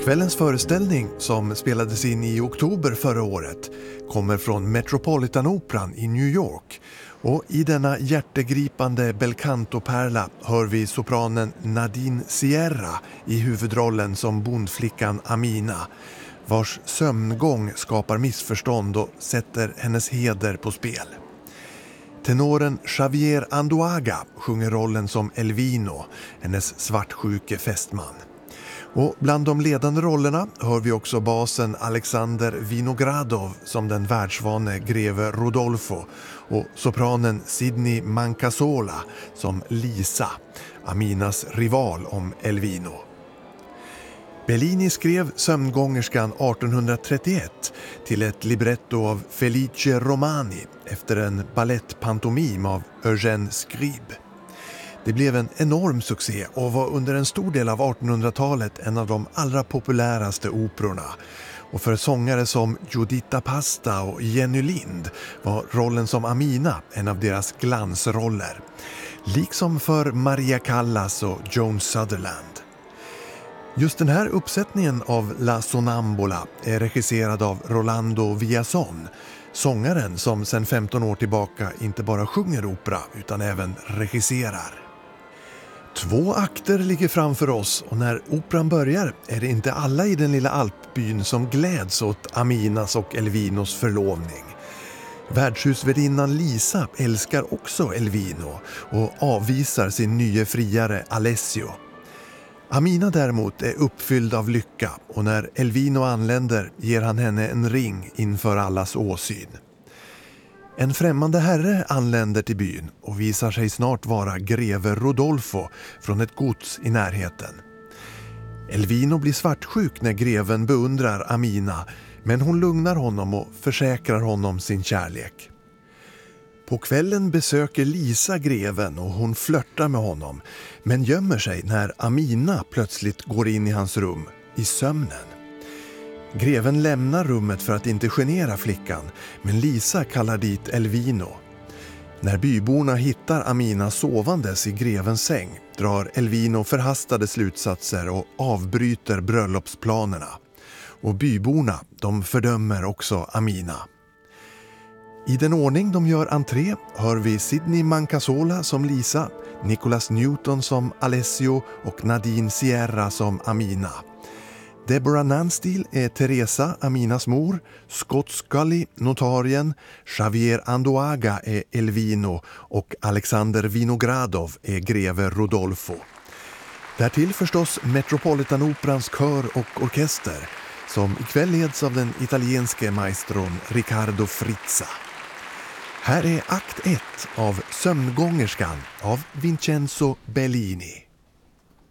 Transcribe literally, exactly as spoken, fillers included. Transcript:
Kvällens föreställning, som spelades in i oktober förra året, kommer från Metropolitan-operan i New York. Och i denna hjärtegripande belcanto-pärla hör vi sopranen Nadine Sierra i huvudrollen som bondflickan Amina, vars sömngång skapar missförstånd och sätter hennes heder på spel. Tenoren Xavier Andoaga sjunger rollen som Elvino, hennes svartsjuke fästman. Och bland de ledande rollerna hör vi också basen Alexander Vinogradov som den världsvane greve Rodolfo och sopranen Sidney Mancasola som Lisa, Aminas rival om Elvino. Bellini skrev Sömngångerskan artonhundratrettioett till ett libretto av Felice Romani efter en ballettpantomim av Eugène Scribe. Det blev en enorm succé och var under en stor del av artonhundratalet en av de allra populäraste operorna. Och för sångare som Giuditta Pasta och Jenny Lind var rollen som Amina en av deras glansroller. Liksom för Maria Callas och Joan Sutherland. Just den här uppsättningen av La Sonambola är regisserad av Rolando Villazón, sångaren som sedan femton år tillbaka inte bara sjunger opera utan även regisserar. Två akter ligger framför oss och när operan börjar är det inte alla i den lilla alpbyn som gläds åt Aminas och Elvinos förlovning. Värdshusvärdinnan Lisa älskar också Elvino och avvisar sin nye friare Alessio. Amina däremot är uppfylld av lycka och när Elvino anländer ger han henne en ring inför allas åsyn. En främmande herre anländer till byn och visar sig snart vara greve Rodolfo från ett gods i närheten. Elvino blir svartsjuk när greven beundrar Amina, men hon lugnar honom och försäkrar honom sin kärlek. På kvällen besöker Lisa greven och hon flörtar med honom, men gömmer sig när Amina plötsligt går in i hans rum, i sömnen. Greven lämnar rummet för att inte genera flickan, men Lisa kallar dit Elvino. När byborna hittar Amina sovandes i grevens säng drar Elvino förhastade slutsatser och avbryter bröllopsplanerna. Och byborna, de fördömer också Amina. I den ordning de gör entré hör vi Sidney Mancasola som Lisa, Nicholas Newton som Alessio och Nadine Sierra som Amina. Deborah Nansteel är Teresa, Aminas mor, Scott Scully, notarien, Xavier Andoaga är Elvino och Alexander Vinogradov är greve Rodolfo. Därtill förstås Metropolitan-operans kör och orkester som ikväll leds av den italienske maestron Riccardo Frizza. Här är akt ett av Sömngångerskan av Vincenzo Bellini.